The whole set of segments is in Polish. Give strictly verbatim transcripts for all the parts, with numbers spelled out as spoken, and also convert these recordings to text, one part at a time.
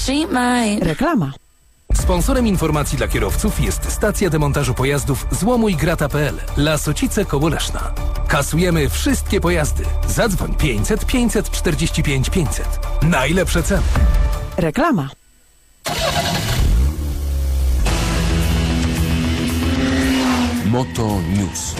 she might. Reklama. Sponsorem informacji dla kierowców jest stacja demontażu pojazdów Złomuj Grata kropka p l. Lasocice koło Leszna. Kasujemy wszystkie pojazdy. Zadzwoń pięćset pięćset czterdzieści pięć pięćset. Najlepsze ceny. Reklama. Moto News.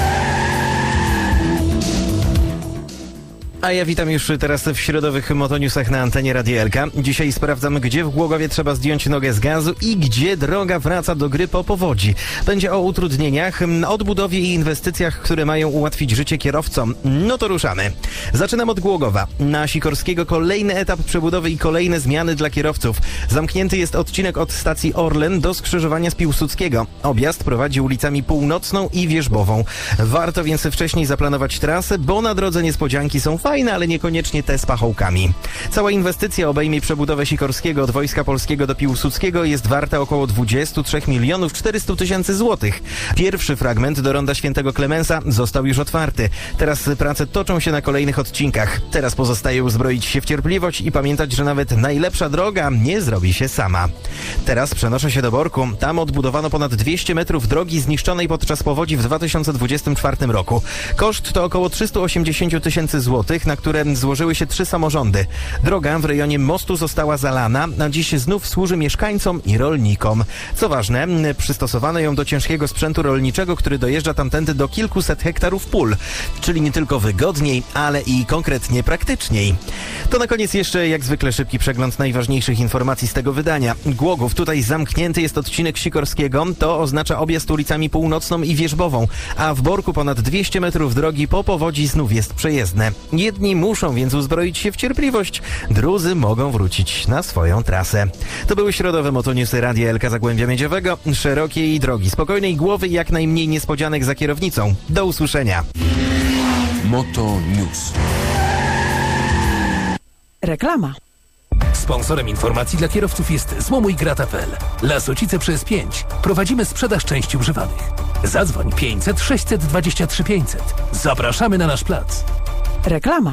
A ja witam już teraz w środowych motoniusach na antenie Radia Elka. Dzisiaj sprawdzamy, gdzie w Głogowie trzeba zdjąć nogę z gazu i gdzie droga wraca do gry po powodzi. Będzie o utrudnieniach, odbudowie i inwestycjach, które mają ułatwić życie kierowcom. No to ruszamy. Zaczynam od Głogowa. Na Sikorskiego kolejny etap przebudowy i kolejne zmiany dla kierowców. Zamknięty jest odcinek od stacji Orlen do skrzyżowania z Piłsudskiego. Objazd prowadzi ulicami Północną i Wierzbową. Warto więc wcześniej zaplanować trasę, bo na drodze niespodzianki są fajne. Fajne, ale niekoniecznie te z pachołkami. Cała inwestycja obejmie przebudowę Sikorskiego od Wojska Polskiego do Piłsudskiego, jest warta około dwadzieścia trzy milionów czterysta tysięcy złotych. Pierwszy fragment do ronda Świętego Klemensa został już otwarty. Teraz prace toczą się na kolejnych odcinkach. Teraz pozostaje uzbroić się w cierpliwość i pamiętać, że nawet najlepsza droga nie zrobi się sama. Teraz przenoszę się do Borku. Tam odbudowano ponad dwieście metrów drogi zniszczonej podczas powodzi w dwa tysiące dwudziestym czwartym roku. Koszt to około trzysta osiemdziesiąt tysięcy złotych, na które złożyły się trzy samorządy. Droga w rejonie mostu została zalana, a dziś znów służy mieszkańcom i rolnikom. Co ważne, przystosowano ją do ciężkiego sprzętu rolniczego, który dojeżdża tamtędy do kilkuset hektarów pól. Czyli nie tylko wygodniej, ale i konkretnie praktyczniej. To na koniec jeszcze jak zwykle szybki przegląd najważniejszych informacji z tego wydania. Głogów, tutaj zamknięty jest odcinek Sikorskiego, to oznacza objazd ulicami Północną i Wierzbową, a w Borku ponad dwieście metrów drogi po powodzi znów jest przejezdne. Jedni muszą więc uzbroić się w cierpliwość, drudzy mogą wrócić na swoją trasę. To były środowe motoniusy Radia Elka Zagłębia Miedziowego. Szerokiej drogi, spokojnej głowy i jak najmniej niespodzianek za kierownicą. Do usłyszenia. Moto News. Reklama. Sponsorem informacji dla kierowców jest Złomuj Grata kropka p l. Lasocice przez pięć. Prowadzimy sprzedaż części używanych. Zadzwoń pięćset sześćset dwadzieścia trzy pięćset. Zapraszamy na nasz plac. Reklama.